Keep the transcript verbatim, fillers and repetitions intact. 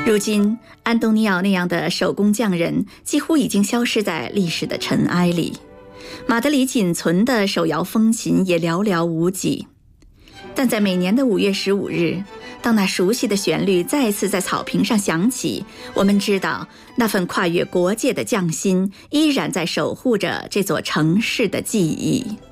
如今，安东尼奥那样的手工匠人几乎已经消失在历史的尘埃里，马德里仅存的手摇风琴也寥寥无几。但在每年的五月十五日，当那熟悉的旋律再次在草坪上响起，我们知道那份跨越国界的匠心依然在守护着这座城市的记忆。